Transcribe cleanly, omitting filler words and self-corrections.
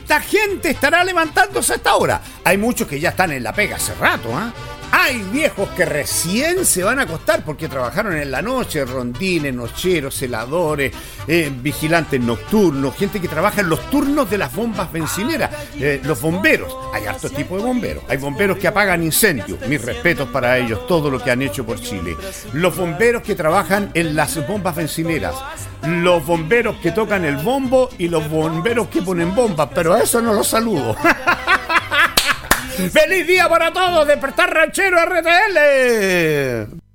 ¿Cuánta gente estará levantándose a esta hora? Hay muchos que ya están en la pega hace rato, ¿ah? Hay viejos que recién se van a acostar porque trabajaron en la noche, rondines, nocheros, celadores, vigilantes nocturnos, gente que trabaja en los turnos de las bombas bencineras, los bomberos. Hay hartos tipos de bomberos. Hay bomberos que apagan incendios. Mis respetos para ellos, todo lo que han hecho por Chile. Los bomberos que trabajan en las bombas bencineras. Los bomberos que tocan el bombo y los bomberos que ponen bombas, pero a eso no los saludo. ¡Feliz día para todos! ¡Despertar Ranchero RTL!